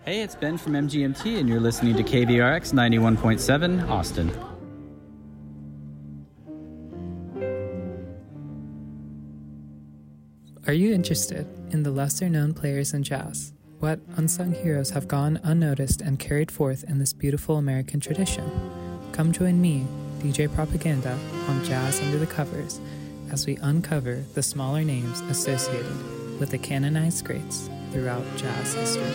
Hey, it's Ben from MGMT, and you're listening to KVRX 91.7 Austin. Are you interested in the lesser-known players in jazz? What unsung heroes have gone unnoticed and carried forth in this beautiful American tradition? Come join me, DJ Propaganda, on Jazz Under the Covers as we uncover the smaller names associated with the canonized greats throughout jazz history.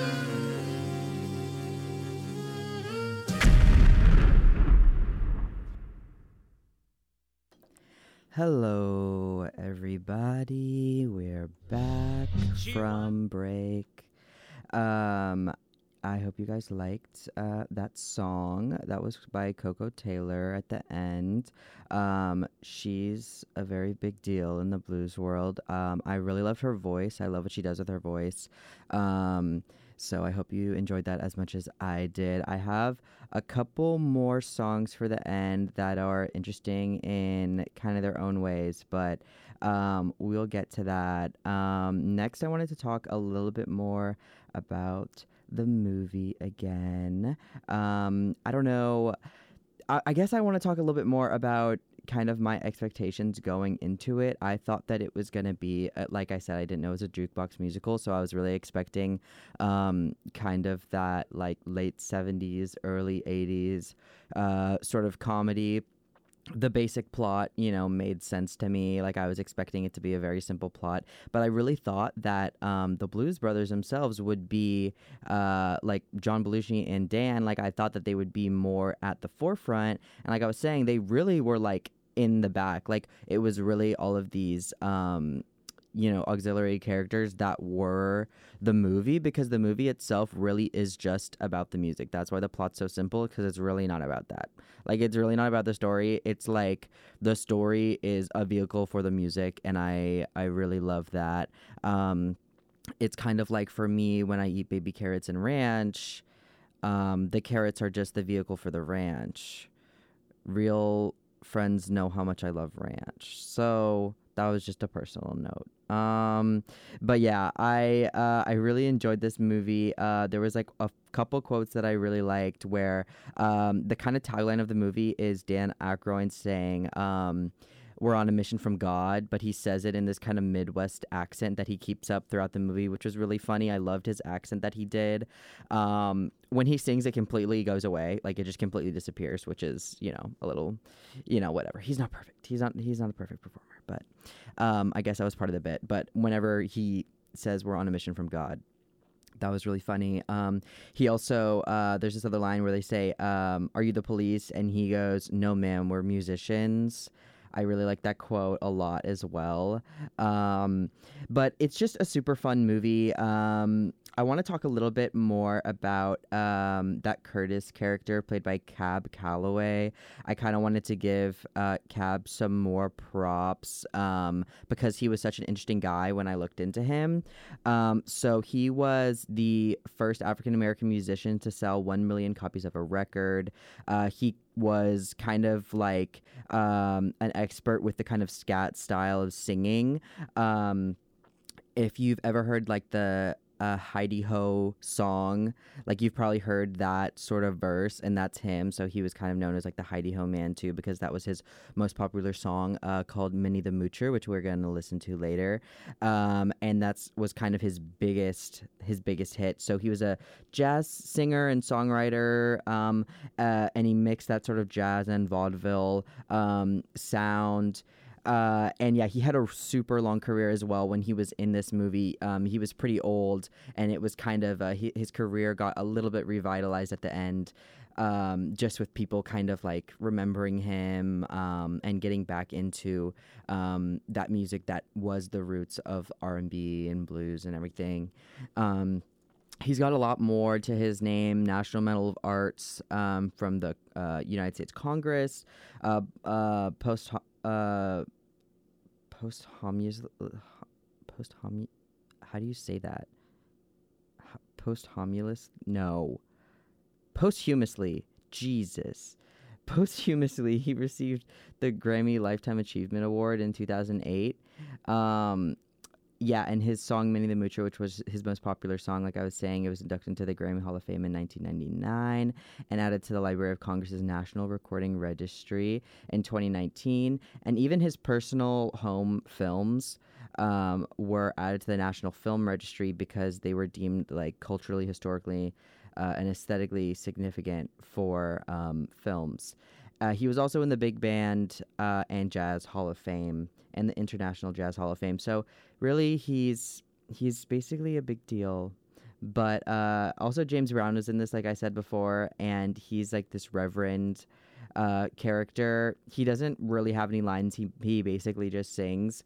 Hello, everybody. We're back from break. I hope you guys liked that song. That was by Coco Taylor at the end. She's a very big deal in the blues world. I really love her voice. I love what she does with her voice. So I hope you enjoyed that as much as I did. I have a couple more songs for the end that are interesting in kind of their own ways, but we'll get to that. Next, I wanted to talk a little bit more about the movie again. I don't know. I guess I want to talk a little bit more about kind of my expectations going into it. I thought that it was going to be, like I said, I didn't know it was a jukebox musical, so I was really expecting kind of that like late 70s, early 80s sort of comedy. The basic plot, made sense to me. Like, I was expecting it to be a very simple plot, but I really thought that the Blues Brothers themselves would be like John Belushi and Dan. Like, I thought that they would be more at the forefront, and like I was saying, they really were like in the back. Like, it was really all of these auxiliary characters that were the movie, because the movie itself really is just about the music. That's why the plot's so simple, because it's really not about that. Like, it's really not about the story. It's like the story is a vehicle for the music, and I really love that. It's kind of like, for me, when I eat baby carrots and ranch, the carrots are just the vehicle for the ranch. Real friends know how much I love ranch. So that was just a personal note. But yeah, I really enjoyed this movie. There was like a couple quotes that I really liked where the kind of tagline of the movie is Dan Aykroyd saying, we're on a mission from God, but he says it in this kind of Midwest accent that he keeps up throughout the movie, which was really funny. I loved his accent that he did. When he sings, it completely goes away. Like, it just completely disappears, which is, a little, whatever. He's not perfect. He's not a perfect performer, but I guess that was part of the bit. But whenever he says we're on a mission from God, that was really funny. He also, there's this other line where they say, are you the police? And he goes, no, ma'am, we're musicians. I really like that quote a lot as well. But it's just a super fun movie. I want to talk a little bit more about that Curtis character played by Cab Calloway. I kind of wanted to give Cab some more props because he was such an interesting guy when I looked into him. So he was the first African-American musician to sell 1 million copies of a record. He was kind of like an expert with the kind of scat style of singing. If you've ever heard like the Heidi Ho song, like you've probably heard that sort of verse, and that's him. So he was kind of known as like the Heidi Ho man too, because that was his most popular song called Minnie the Moocher, which we're going to listen to later. And that's was kind of his biggest hit. So he was a jazz singer and songwriter, and he mixed that sort of jazz and vaudeville sound. And yeah, he had a super long career as well. When he was in this movie, he was pretty old, and it was kind of his career got a little bit revitalized at the end, just with people kind of like remembering him and getting back into that music that was the roots of R&B and blues and everything. He's got a lot more to his name: National Medal of Arts from the United States Congress, how do you say that? Posthumously. Jesus. Posthumously, he received the Grammy Lifetime Achievement Award in 2008. Yeah, and his song Minnie the Moocher, which was his most popular song, like I was saying, it was inducted into the Grammy Hall of Fame in 1999 and added to the Library of Congress's National Recording Registry in 2019. And even his personal home films were added to the National Film Registry because they were deemed like culturally, historically, and aesthetically significant for films. He was also in the Big Band and Jazz Hall of Fame and the International Jazz Hall of Fame. So really, he's basically a big deal. But also James Brown was in this, like I said before, and he's like this reverend character. He doesn't really have any lines. He basically just sings.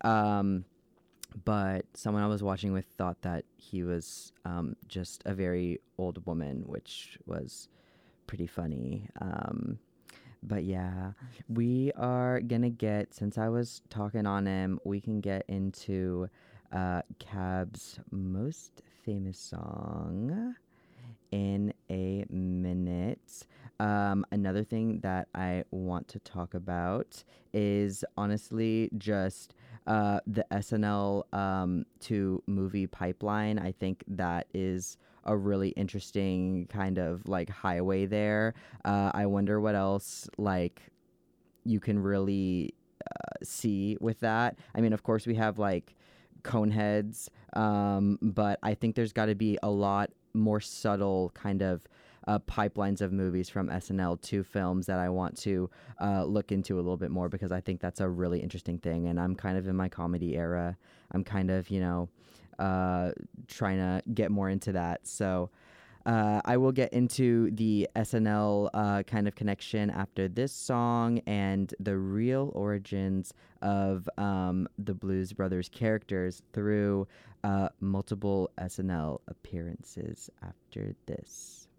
But someone I was watching with thought that he was just a very old woman, which was pretty funny. But yeah, we are gonna get, since I was talking on him, we can get into Cab's most famous song in a minute. Another thing that I want to talk about is honestly just the SNL to movie pipeline. I think that is a really interesting kind of like highway there. I wonder what else like you can really see with that. I mean, of course, we have like Coneheads, but I think there's got to be a lot more subtle kind of pipelines of movies from SNL to films that I want to look into a little bit more because I think that's a really interesting thing. And I'm kind of in my comedy era. I'm kind of, trying to get more into that. So I will get into the SNL kind of connection after this song and the real origins of the Blues Brothers characters through multiple SNL appearances after this.